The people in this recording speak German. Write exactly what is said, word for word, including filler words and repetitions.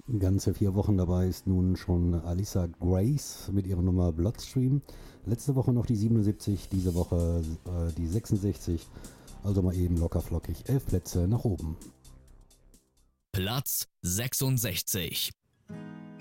Ganze vier Wochen dabei ist nun schon Alyssa Grace mit ihrer Nummer Bloodstream. Letzte Woche noch die siebenundsiebzig, diese Woche äh, die sechsundsechzig. Also mal eben locker flockig elf Plätze nach oben. Platz sechsundsechzig.